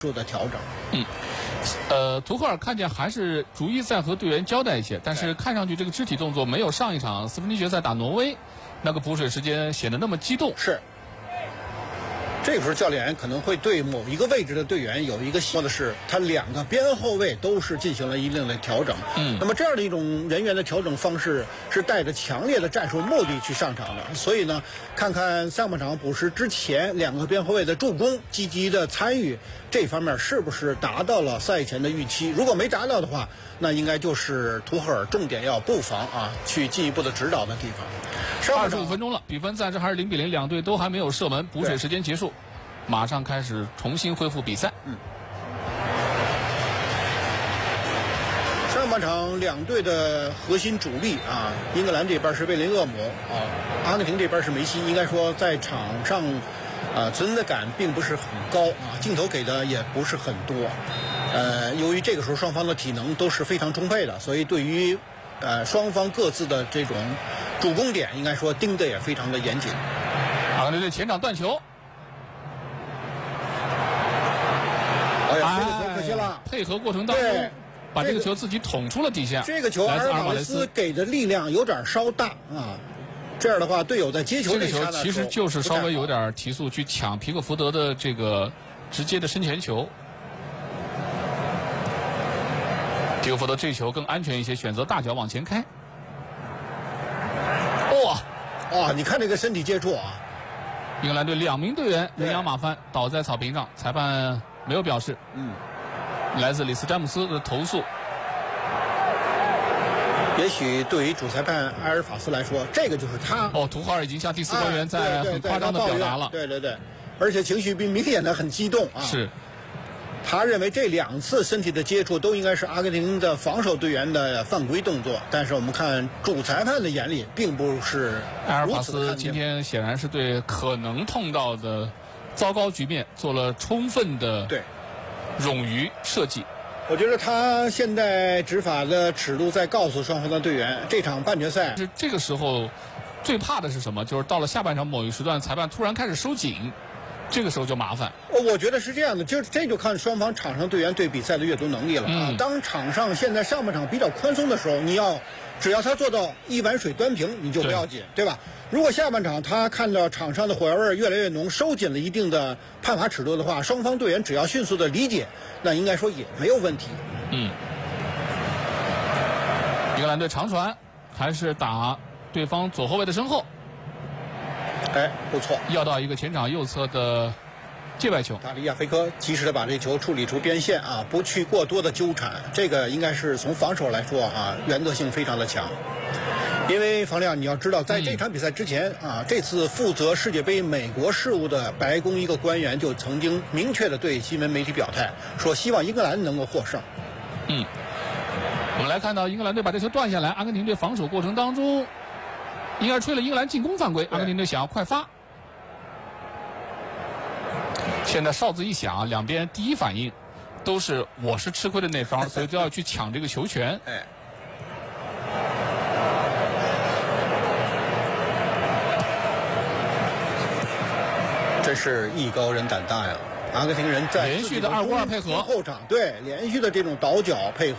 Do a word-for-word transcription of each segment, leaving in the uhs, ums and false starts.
术的调整。 嗯，呃，图赫尔看见还是逐一在和队员交代一些，但是看上去这个肢体动作没有上一场四分之一决赛打挪威那个补水时间显得那么激动。 是。这个时候，教练员可能会对某一个位置的队员有一个希望的是，他两个边后卫都是进行了一定的调整。 嗯， 那么这样的一种人员的调整方式是带着强烈的战术目的去上场的。所以呢，看看上半场补时之前两个边后卫的助攻、积极的参与这方面是不是达到了赛前的预期？如果没达到的话，那应该就是图赫尔重点要布防啊，去进一步的指导的地方。 二十五分钟了，比分暂时还是零比零，两队都还没有射门，补水时间结束，马上开始重新恢复比赛。 嗯，上半场两队的核心主力啊，英格兰这边是贝林厄姆啊，阿根廷这边是梅西，应该说在场上啊存在感并不是很高啊，镜头给的也不是很多。呃，由于这个时候双方的体能都是非常充沛的，所以对于呃双方各自的这种主攻点，应该说盯得也非常的严谨。 阿根廷队前场断球， 哎呀，这个球可惜了。 配合过程当中，把这个球自己捅出了底线。 这个球阿尔瓦雷斯给的力量有点稍大啊，这样的话，队友在接球这个球其实就是稍微有点提速去抢皮克福德的这个直接的身前球。皮克福德这球更安全一些，选择大脚往前开。哇、 哦，哇！你看这个身体接触啊！ 英格兰队两名队员人仰马翻倒在草坪上，裁判没有表示。 嗯， 来自里斯詹姆斯的投诉。 也许对于主裁判埃尔法斯来说，这个就是他。 哦，图赫尔已经向第四官员在很夸张的表达了。 对对对，而且情绪并明显的很激动啊。 是。 他认为这两次身体的接触都应该是阿根廷的防守队员的犯规动作，但是我们看主裁判的眼里并不是埃尔法斯今天显然是对可能碰到的糟糕局面做了充分的对冗余设计。 我觉得他现在执法的尺度在告诉双方的队员，这场半决赛是这个时候最怕的是什么？就是到了下半场某一时段，裁判突然开始收紧。这个时候就麻烦。 我觉得是这样的，就是这就看双方场上队员对比赛的阅读能力了啊。 嗯、 当场上现在上半场比较宽松的时候，你要只要他做到一碗水端平，你就不要紧， 对, 对吧？如果下半场他看到场上的火药味越来越浓，收紧了一定的判罚尺度的话，双方队员只要迅速的理解，那应该说也没有问题。 嗯。英格兰队长传还是打对方左后卫的身后。 哎，不错， 要到一个前场右侧的界外球。 塔利亚菲科及时的把这球处理出边线啊，不去过多的纠缠，这个应该是从防守来说啊，原则性非常的强。因为房亮，你要知道，在这场比赛之前、嗯、啊，这次负责世界杯美国事务的白宫一个官员就曾经明确的对新闻媒体表态，说希望英格兰能够获胜。 嗯，我们来看到英格兰队把这球断下来，阿根廷队防守过程当中。应该吹了英格兰进攻犯规，阿根廷队想要快发。现在哨子一响，两边第一反应都是我是吃亏的那方，所以都要去抢这个球权。 哎，真是艺高人胆大呀！阿根廷人在连续的二五二配合后场，对连续的这种倒脚配合。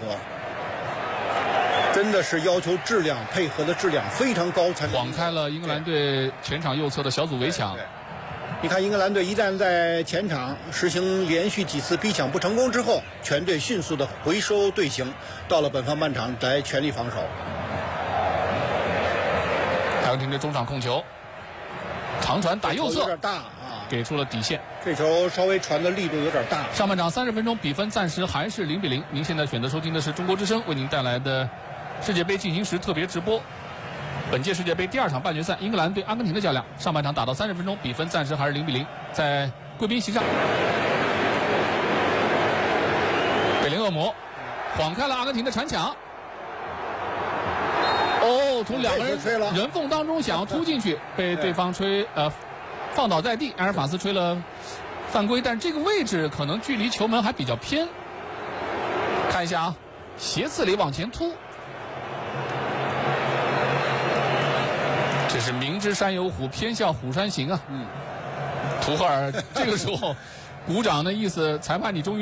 真的是要求质量配合的质量非常高才晃开了英格兰队前场右侧的小组围墙。 你看英格兰队一旦在前场实行连续几次逼抢不成功之后，全队迅速的回收队形，到了本方半场来全力防守。 阿根廷队中场控球，长传打右侧有点大啊， 给出了底线。 这球稍微传的力度有点大。 上半场三十分钟，比分暂时还是零比零。您现在选择收听的是中国之声为您带来的世界杯进行时特别直播，本届世界杯第二场半决赛，英格兰对阿根廷的较量。上半场打到三十分钟，比分暂时还是零比零。在贵宾席上，贝林厄姆晃开了阿根廷的铲抢。哦，从两个人人缝当中想要突进去，被对方吹呃放倒在地。埃尔法斯吹了犯规，但这个位置可能距离球门还比较偏。看一下啊，斜刺里往前突。这是明知山有虎，偏向虎山行啊！嗯，图赫尔这个时候鼓掌的意思，裁判你终于。